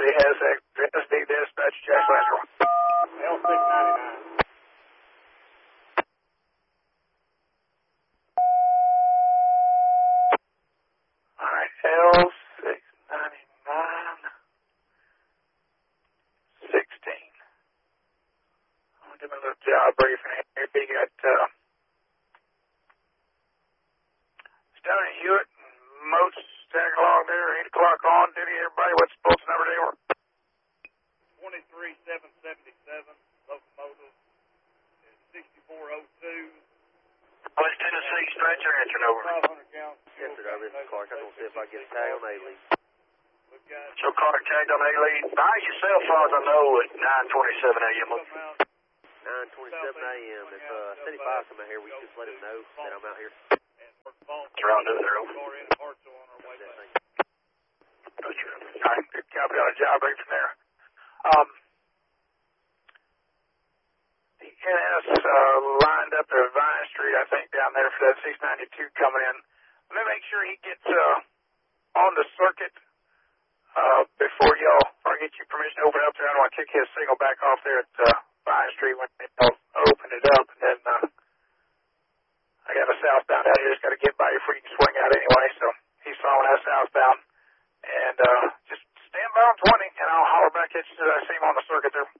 City has SD dispatch, Jack Lateral. L699. Alright, L699. 16. I'll give me a little job briefing here. We got Stoney Hewitt and Moats tagging along there, 8 o'clock on duty. Everybody, what's the pulse number they were? 23777, locomotive is 6402. West Tennessee, stretcher, answering over. 500 gallons. Answered over, this is Clark. I'm going to see if I can get a tag on A-Lead. So Clark tagged on A-Lead. By your cell phones, I know at 9:27 a.m. 9:27 a.m. If City 5 come out here, we just let him know that I'm out here. It's around noon there, over. Alright, good copy on a job right from there. The NS lined up at Vine Street, I think, down there for that 692 coming in. Let me make sure he gets on the circuit before y'all, or get you permission to open up there. I don't want to kick his signal back off there at Vine Street when y'all open it up. And then I got a southbound out here. Just got to get by before you can swing out anyway. So he's following us southbound. And just stand by on 20, and I'll holler back at you as I see him on the circuit there.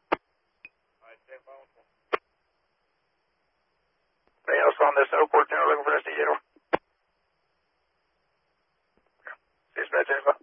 Anybody else on this Oakport tower looking for us to get over? Dispatch info.